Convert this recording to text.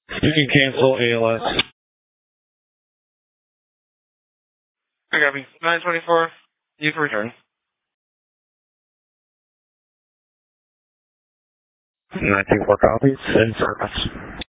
You can cancel ALS. I got me. 924. You can return. 924 copies. In service.